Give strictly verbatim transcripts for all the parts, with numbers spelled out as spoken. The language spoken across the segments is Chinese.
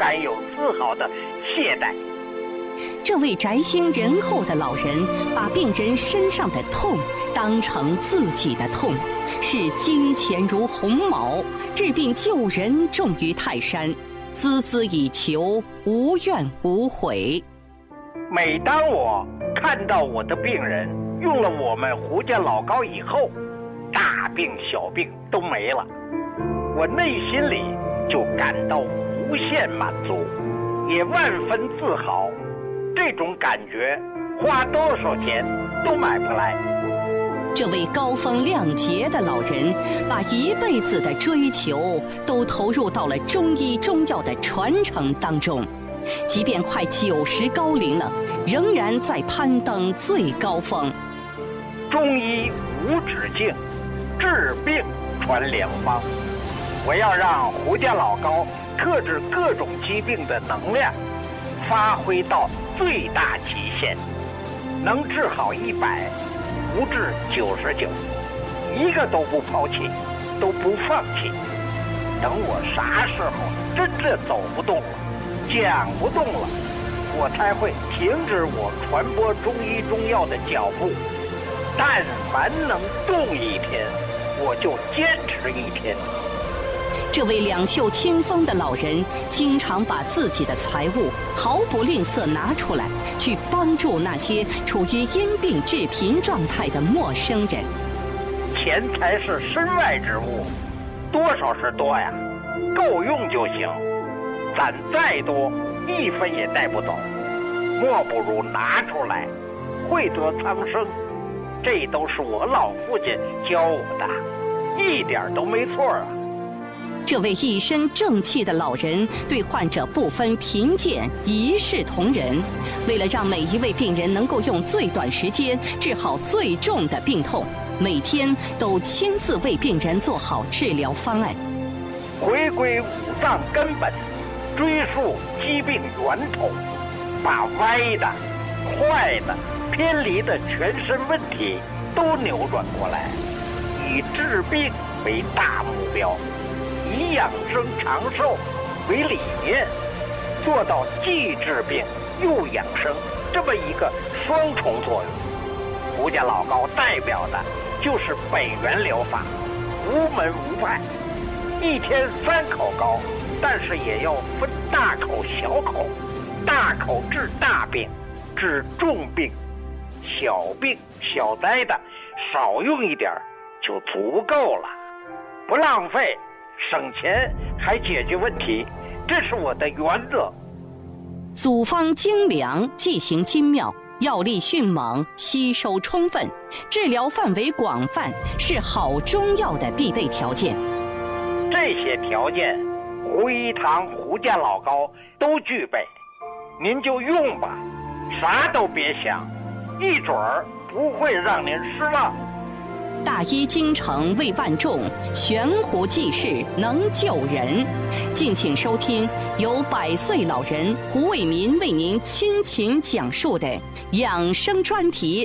敢有丝毫的懈怠。 这位宅心仁厚的老人，把病人身上的痛当成自己的痛，视金钱如鸿毛，治病救人重于泰山，孜孜以求，无怨无悔。 每当我看到我的病人用了我们胡家老膏以后，大病小病都没了，我内心里就感到无限满足，也万分自豪。这种感觉花多少钱都买不来。 这位高风亮节的老人，把一辈子的追求都投入到了中医中药的传承当中，即便快九十高龄了，仍然在攀登最高峰。 中医无止境，治病传良方。我要让胡家老膏克制各种疾病的能量发挥到最大极限，能治好一百，不治九十九，一个都不抛弃，都不放弃。等我啥时候真正走不动了，讲不动了，我才会停止我传播中医中药的脚步。但凡能动一天，我就坚持一天。 这位两袖清风的老人，经常把自己的财物毫不吝啬拿出来，去帮助那些处于因病致贫状态的陌生人。 钱财是身外之物，多少是多呀，够用就行。攒再多，一分也带不走，莫不如拿出来，惠泽苍生。这都是我老父亲教我的，一点都没错啊。 这位一身正气的老人，对患者不分贫贱，一视同仁。为了让每一位病人能够用最短时间治好最重的病痛，每天都亲自为病人做好治疗方案。 回归五脏根本，追溯疾病源头，把歪的、坏的、偏离的全身问题都扭转过来，以治病为大目标，以养生长寿为理念，做到既治病又养生这么一个双重作用。胡家老膏代表的就是北元疗法，无门无派，一天三口膏，但是也要分大口小口，大口治大病，治重病，小病小灾的少用一点就足够了，不浪费，省钱还解决问题，这是我的原则。 组方精良，剂型精妙，药力迅猛，吸收充分，治疗范围广泛，是好中药的必备条件。 这些条件，胡一堂胡家老膏都具备，您就用吧，啥都别想，一准儿不会让您失望。 大医精诚为万众，悬壶济世能救人。敬请收听由百岁老人胡卫民为您倾情讲述的养生专题。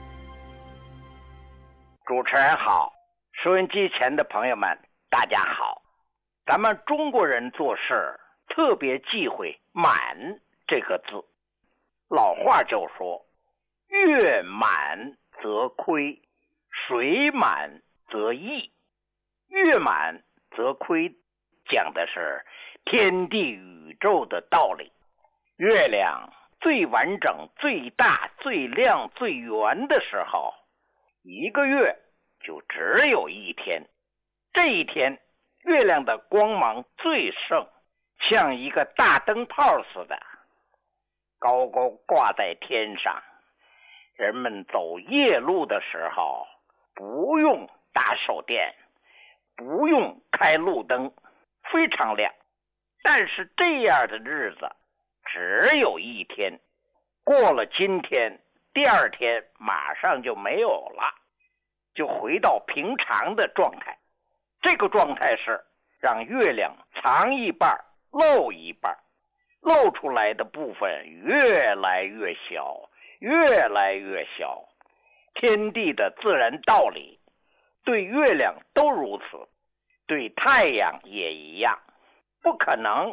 主持人好，收音机前的朋友们大家好。咱们中国人做事特别忌讳满这个字，老话就说月满则亏，水满则溢。月满则亏讲的是天地宇宙的道理。月亮最完整、最大、最亮、最圆的时候，一个月就只有一天。这一天月亮的光芒最盛，像一个大灯泡似的，高高挂在天上。人们走夜路的时候，不用打手电，不用开路灯，非常亮。但是这样的日子只有一天，过了今天，第二天马上就没有了，就回到平常的状态。这个状态是让月亮藏一半露一半，露出来的部分越来越小，越来越小。天地的自然道理对月亮都如此，对太阳也一样，不可能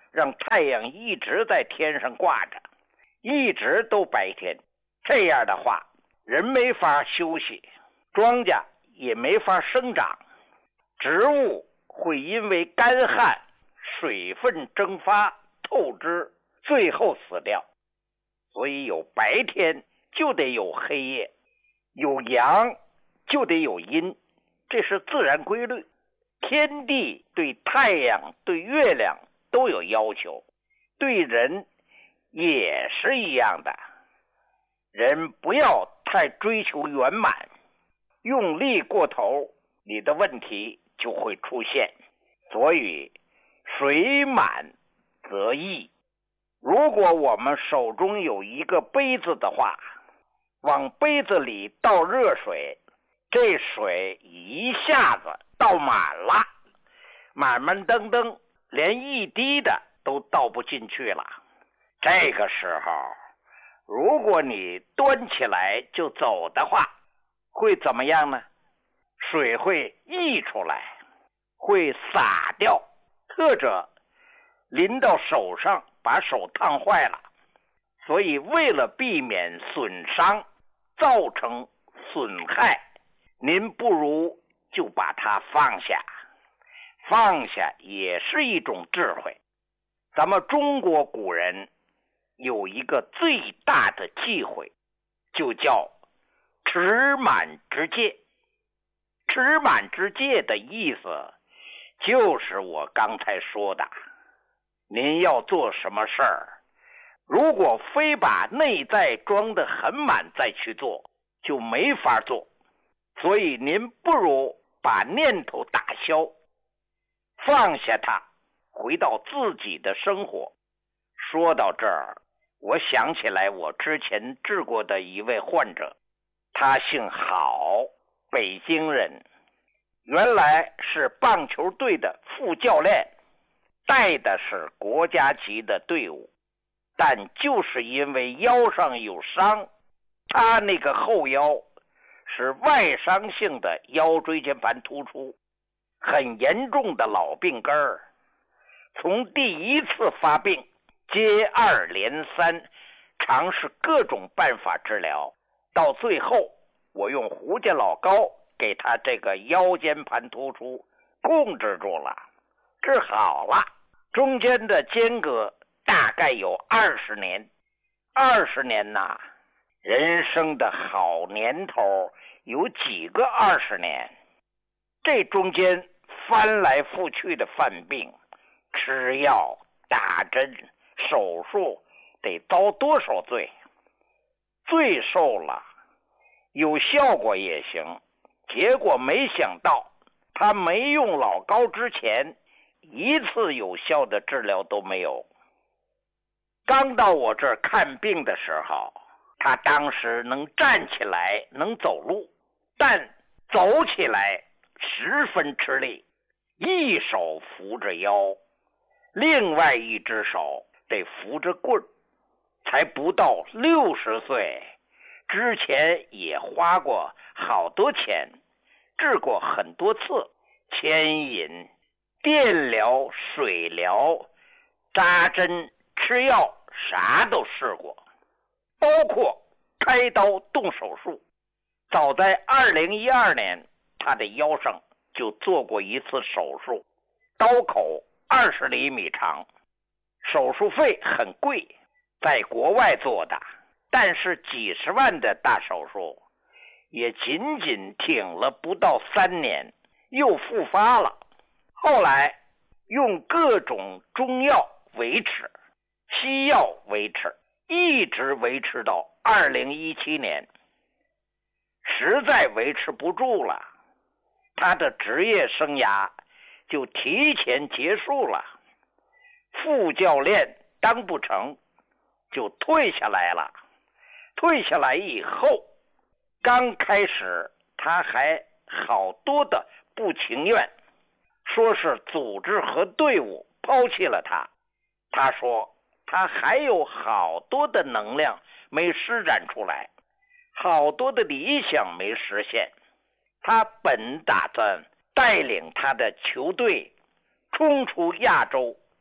让太阳一直在天上挂着，一直都白天。这样的话，人没法休息，庄稼也没法生长，植物会因为干旱、水分蒸发透支，最后死掉。所以有白天就得有黑夜，有阳就得有阴，这是自然规律。天地对太阳、对月亮都有要求，对人也是一样的。人不要太追求圆满，用力过头，你的问题就会出现。所以水满则溢。如果我们手中有一个杯子的话，往杯子里倒热水，这水一下子倒满了，满满登登，连一滴的都倒不进去了。这个时候，如果你端起来就走的话，会怎么样呢？水会溢出来，会洒掉，或者淋到手上，把手烫坏了。所以为了避免损伤造成损害，您不如就把它放下。放下也是一种智慧。咱们中国古人有一个最大的忌讳，就叫持满之戒。持满之戒的意思就是我刚才说的，您要做什么事儿，如果非把内在装得很满再去做，就没法做。所以您不如把念头打消，放下它，回到自己的生活。说到这儿，我想起来我之前治过的一位患者，他姓郝，北京人，原来是棒球队的副教练，带的是国家级的队伍，但就是因为腰上有伤，他那个后腰是外伤性的腰椎间盘突出，很严重的老病根儿。从第一次发病接二连三，尝试各种办法治疗，到最后我用胡家老膏给他这个腰间盘突出控制住了，治好了。中间的间隔大概有二十年，二十年呐，人生的好年头有几个二十年？这中间翻来覆去的犯病，吃药、打针、手术，得遭多少罪？罪受了，有效果也行，结果没想到他没用老膏之前，一次有效的治疗都没有。刚到我这儿看病的时候，他当时能站起来，能走路，但走起来十分吃力，一手扶着腰，另外一只手得扶着棍儿。才不到六十岁，之前也花过好多钱，治过很多次，牵引、电疗、水疗、扎针、吃药，啥都试过，包括开刀动手术。早在二零一二年，他的腰上就做过一次手术，刀口二十厘米长，手术费很贵，在国外做的，但是几十万的大手术，也仅仅挺了不到三年，又复发了。后来用各种中药维持，西药维持，一直维持到二零一七年，实在维持不住了，他的职业生涯就提前结束了。副教练当不成，就退下来了。退下来以后，刚开始他还好多的不情愿，说是组织和队伍抛弃了他。他说他还有好多的能量没施展出来，好多的理想没实现。他本打算带领他的球队冲出亚洲，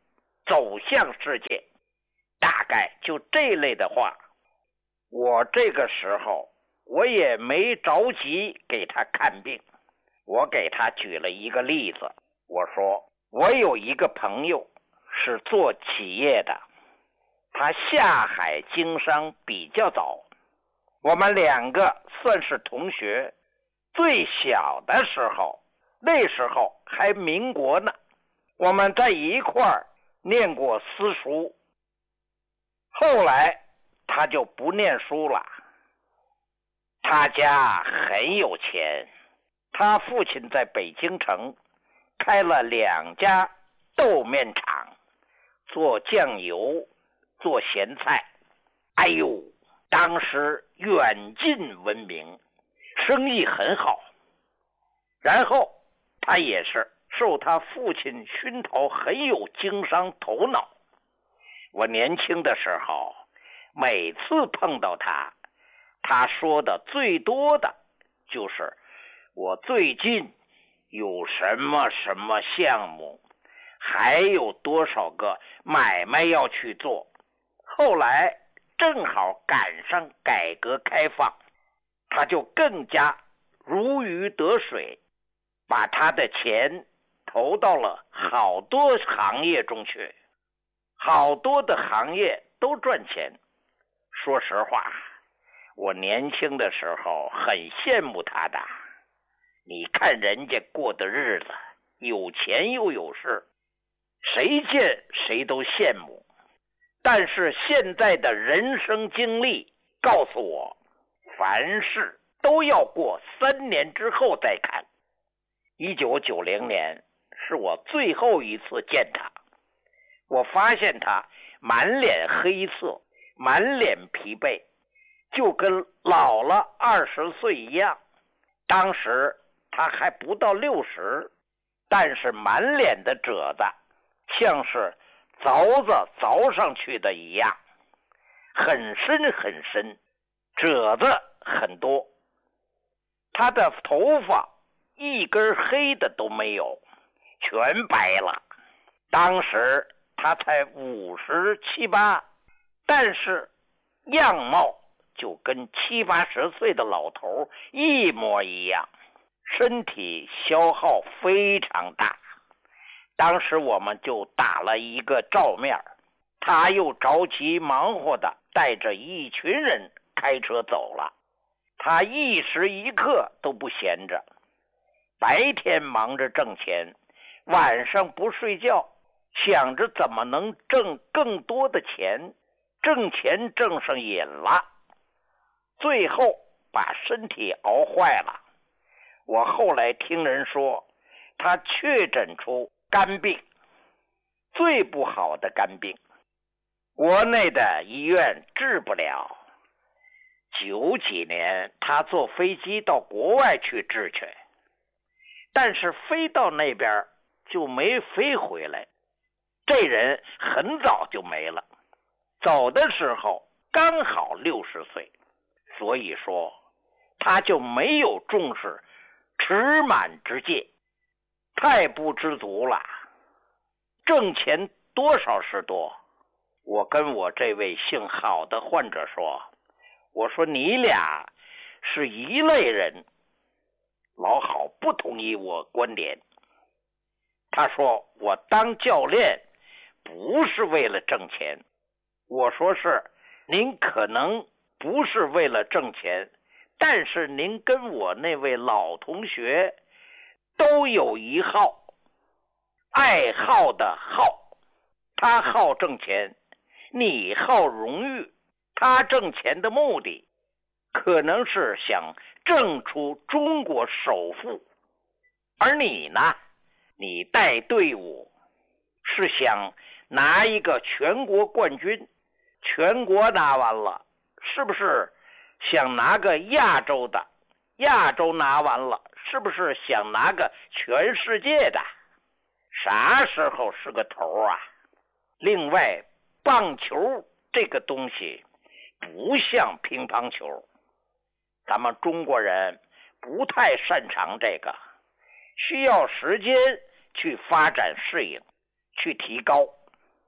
走向世界，大概就这类的话。我这个时候我也没着急给他看病，我给他举了一个例子，我说我有一个朋友是做企业的，他下海经商比较早，我们两个算是同学，最小的时候，那时候还民国呢，我们在一块儿念过私塾，后来他就不念书了。他家很有钱，他父亲在北京城开了两家豆面厂，做酱油，做咸菜。哎呦，当时远近闻名，生意很好。然后他也是受他父亲熏陶，很有经商头脑。我年轻的时候，每次碰到他，他说的最多的就是我最近有什么什么项目，还有多少个买卖要去做。后来正好赶上改革开放，他就更加如鱼得水，把他的钱投到了好多行业中去，好多的行业都赚钱。说实话，我年轻的时候很羡慕他的。你看人家过的日子，有钱又有势，谁见谁都羡慕。但是现在的人生经历告诉我，凡事都要过三年之后再看。一九九零年是我最后一次见他，我发现他满脸黑色，满脸疲惫，就跟老了二十岁一样。当时他还不到六十，但是满脸的褶子，像是凿子凿上去的一样，很深很深，褶子很多。他的头发一根黑的都没有，全白了。当时他才五十七八，但是样貌就跟七八十岁的老头一模一样，身体消耗非常大。当时我们就打了一个照面，他又着急忙活的带着一群人开车走了，他一时一刻都不闲着，白天忙着挣钱，晚上不睡觉，想着怎么能挣更多的钱，挣钱挣上瘾了，最后把身体熬坏了。我后来听人说，他确诊出肝病，最不好的肝病，国内的医院治不了。九几年他坐飞机到国外去治去，但是飞到那边就没飞回来，这人很早就没了，走的时候刚好六十岁，所以说他就没有重视持满之戒，太不知足了。挣钱多少是多，我跟我这位姓郝的患者说，我说你俩是一类人。老郝不同意我观点，他说我当教练不是为了挣钱。我说是，您可能不是为了挣钱，但是您跟我那位老同学都有一好，爱好的好，他好挣钱，你好荣誉。他挣钱的目的可能是想挣出中国首富，而你呢，你带队伍是想拿一个全国冠军，全国拿完了，是不是想拿个亚洲的，亚洲拿完了，是不是想拿个全世界的？啥时候是个头啊？另外，棒球这个东西不像乒乓球，咱们中国人不太擅长这个，需要时间去发展适应，去提高。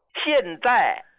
现在